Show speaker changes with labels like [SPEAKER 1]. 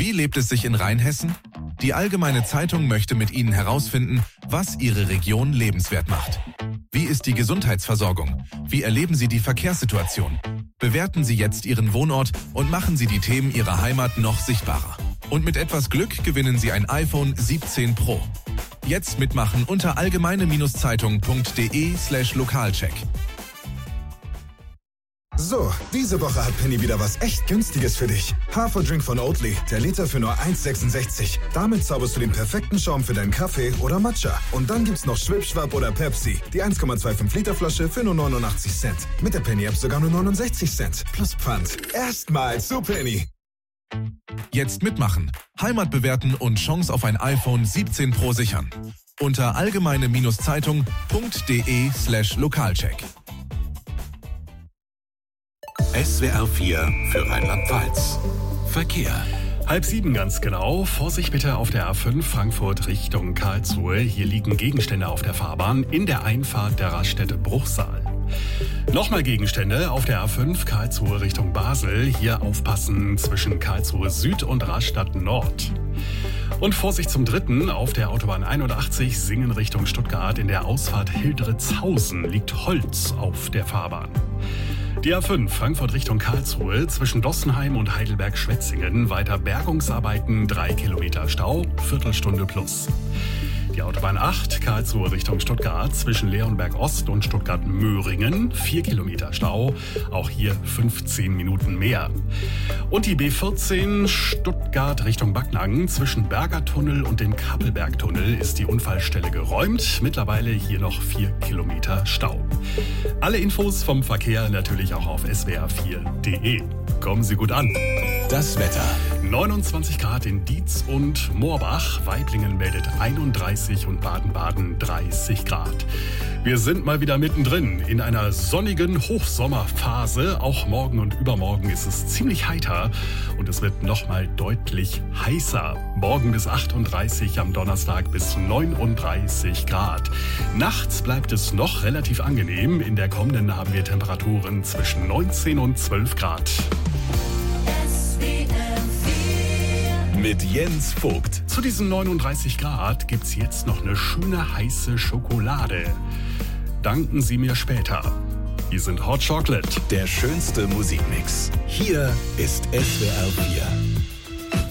[SPEAKER 1] Wie lebt es sich in Rheinhessen? Die Allgemeine Zeitung möchte mit Ihnen herausfinden, was Ihre Region lebenswert macht. Wie ist die Gesundheitsversorgung? Wie erleben Sie die Verkehrssituation? Bewerten Sie jetzt Ihren Wohnort und machen Sie die Themen Ihrer Heimat noch sichtbarer. Und mit etwas Glück gewinnen Sie ein iPhone 17 Pro. Jetzt mitmachen unter allgemeine-zeitung.de/Lokalcheck.
[SPEAKER 2] So, diese Woche hat Penny wieder was echt Günstiges für dich. Haferdrink von Oatly, der Liter für nur 1,66. Damit zauberst du den perfekten Schaum für deinen Kaffee oder Matcha. Und dann gibt's noch Schwipschwapp oder Pepsi, die 1,25 Liter Flasche für nur 89 Cent. Mit der Penny-App sogar nur 69 Cent. Plus Pfand. Erstmals zu Penny.
[SPEAKER 1] Jetzt mitmachen, Heimat bewerten und Chance auf ein iPhone 17 Pro sichern. Unter allgemeine-zeitung.de/Lokalcheck.
[SPEAKER 3] SWR 4 für Rheinland-Pfalz. Verkehr.
[SPEAKER 4] 6:30 ganz genau. Vorsicht bitte auf der A5 Frankfurt Richtung Karlsruhe. Hier liegen Gegenstände auf der Fahrbahn in der Einfahrt der Raststätte Bruchsal. Nochmal Gegenstände auf der A5 Karlsruhe Richtung Basel. Hier aufpassen zwischen Karlsruhe Süd und Rastatt Nord. Und Vorsicht zum dritten, auf der Autobahn 81 Singen Richtung Stuttgart in der Ausfahrt Hildritzhausen liegt Holz auf der Fahrbahn. Die A5 Frankfurt Richtung Karlsruhe zwischen Dossenheim und Heidelberg-Schwetzingen weiter Bergungsarbeiten, 3 Kilometer Stau, Viertelstunde plus. Die Autobahn 8 Karlsruhe Richtung Stuttgart zwischen Leonberg Ost und Stuttgart-Möhringen, 4 Kilometer Stau, auch hier 15 Minuten mehr. Und die B14 Stuttgart Richtung Backnang zwischen Bergertunnel und dem Kappelbergtunnel ist die Unfallstelle geräumt, mittlerweile hier noch 4 Kilometer Stau. Alle Infos vom Verkehr natürlich auch auf swr4.de. Kommen Sie gut an.
[SPEAKER 3] Das Wetter.
[SPEAKER 4] 29 Grad in Dietz und Moorbach. Waiblingen meldet 31 und Baden-Baden 30 Grad. Wir sind mal wieder mittendrin in einer sonnigen Hochsommerphase. Auch morgen und übermorgen ist es ziemlich heiter und es wird nochmal deutlich heißer. Morgen bis 38, am Donnerstag bis 39 Grad. Nachts bleibt es noch relativ angenehm. In der kommenden haben wir Temperaturen zwischen 19 und 12 Grad.
[SPEAKER 3] Mit Jens Vogt.
[SPEAKER 4] Zu diesen 39 Grad gibt's jetzt noch eine schöne heiße Schokolade. Danken Sie mir später. Hier sind Hot Chocolate.
[SPEAKER 3] Der schönste Musikmix. Hier ist SWR 4.